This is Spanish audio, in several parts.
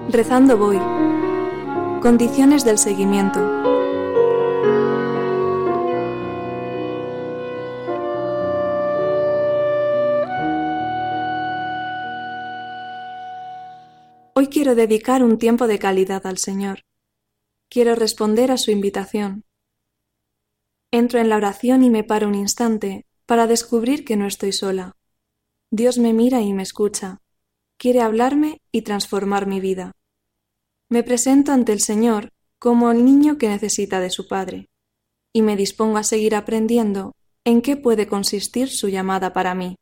Rezando voy. Condiciones del seguimiento. Hoy quiero dedicar un tiempo de calidad al Señor. Quiero responder a su invitación. Entro en la oración y me paro un instante para descubrir que no estoy sola. Dios me mira y me escucha. Quiere hablarme y transformar mi vida. Me presento ante el Señor como el niño que necesita de su Padre, y me dispongo a seguir aprendiendo en qué puede consistir su llamada para mí.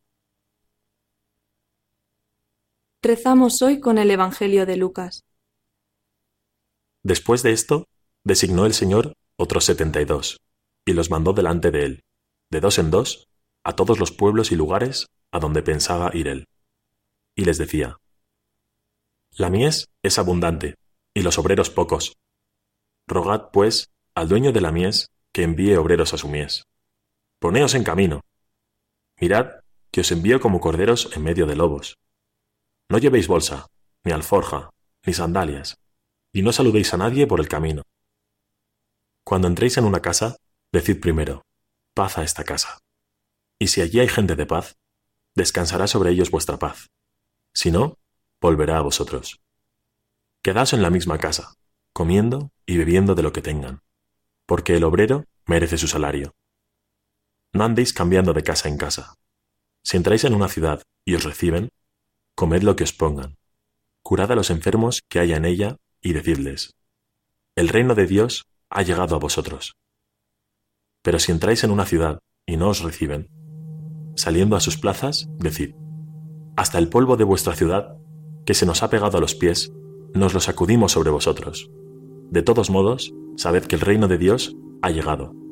Rezamos hoy con el Evangelio de Lucas. Después de esto, designó el Señor otros 72, y los mandó delante de él, de dos en dos, a todos los pueblos y lugares a donde pensaba ir él. Y les decía: La mies es abundante, y los obreros pocos. Rogad, pues, al dueño de la mies que envíe obreros a su mies. Poneos en camino. Mirad, que os envío como corderos en medio de lobos. No llevéis bolsa, ni alforja, ni sandalias, y no saludéis a nadie por el camino. Cuando entréis en una casa, decid primero: paz a esta casa. Y si allí hay gente de paz, descansará sobre ellos vuestra paz. Si no, volverá a vosotros. Quedaos en la misma casa, comiendo y bebiendo de lo que tengan, porque el obrero merece su salario. No andéis cambiando de casa en casa. Si entráis en una ciudad y os reciben, comed lo que os pongan. Curad a los enfermos que haya en ella y decidles: el reino de Dios ha llegado a vosotros. Pero si entráis en una ciudad y no os reciben, saliendo a sus plazas, decid: hasta el polvo de vuestra ciudad, que se nos ha pegado a los pies, nos lo sacudimos sobre vosotros. De todos modos, sabed que el reino de Dios ha llegado.